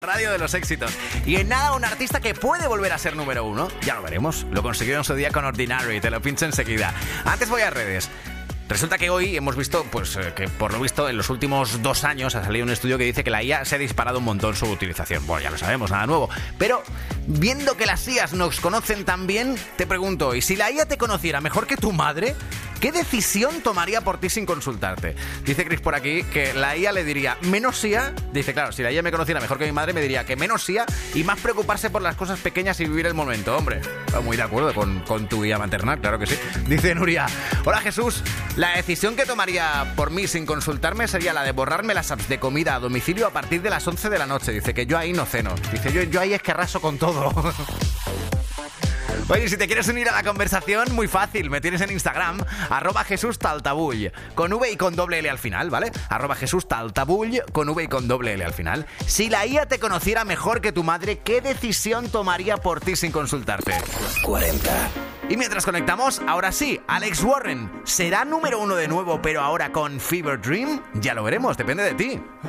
Radio de los éxitos. Y en nada, un artista que puede volver a ser número uno. Ya lo veremos. Lo consiguió en su día con Ordinary. Te lo pincho enseguida. Antes voy a redes. Resulta que hoy hemos visto, que por lo visto en los últimos 2 años ha salido un estudio que dice que la IA se ha disparado un montón su utilización. Bueno, ya lo sabemos, nada nuevo. Pero viendo que las IAs nos conocen tan bien, te pregunto, ¿y si la IA te conociera mejor que tu madre? ¿Qué decisión tomaría por ti sin consultarte? Dice Chris por aquí que la IA le diría menos IA. Dice, claro, si la IA me conociera mejor que mi madre, me diría que menos IA y más preocuparse por las cosas pequeñas y vivir el momento. Hombre, muy de acuerdo con tu IA maternal, claro que sí. Dice Nuria, hola Jesús, la decisión que tomaría por mí sin consultarme sería la de borrarme las apps de comida a domicilio a partir de las 11 de la noche. Dice que yo ahí no ceno. Dice, yo ahí es que arraso con todo. Oye, si te quieres unir a la conversación, muy fácil, me tienes en Instagram, @JesúsTaltabull, con V y con doble L al final, ¿vale? @JesúsTaltabull, con V y con doble L al final. Si la IA te conociera mejor que tu madre, ¿qué decisión tomaría por ti sin consultarte? 40. Y mientras conectamos, ahora sí, Alex Warren, ¿será número 1 de nuevo, pero ahora con Fever Dream? Ya lo veremos, depende de ti.